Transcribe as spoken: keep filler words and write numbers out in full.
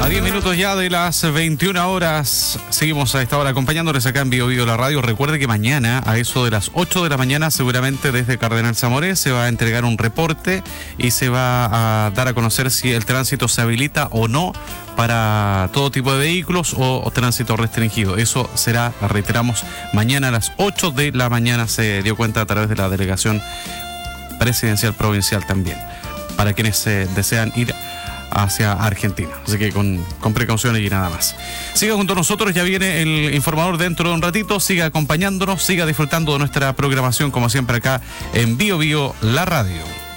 diez minutos ya de las veintiuna horas, seguimos a esta hora acompañándoles acá en Bio Bio la Radio. Recuerde que mañana a eso de las ocho de la mañana, seguramente desde Cardenal Zamoré, se va a entregar un reporte y se va a dar a conocer si el tránsito se habilita o no para todo tipo de vehículos o, o tránsito restringido. Eso será, reiteramos, mañana a las ocho de la mañana. Se dio cuenta a través de la delegación presidencial provincial también, para quienes eh, desean ir hacia Argentina. Así que con, con precauciones y nada más. Siga junto a nosotros, ya viene el informador dentro de un ratito. Siga acompañándonos, siga disfrutando de nuestra programación como siempre acá en Bio Bio la Radio.